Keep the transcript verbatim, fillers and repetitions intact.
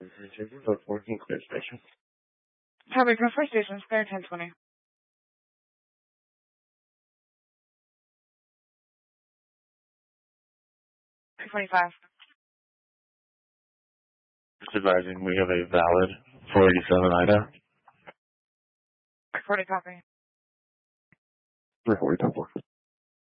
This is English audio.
Working clear station. Topic for first station, spare ten twenty. two forty-five. Just advising we have a valid four eighty-seven Ida. forty copy. Report ten four.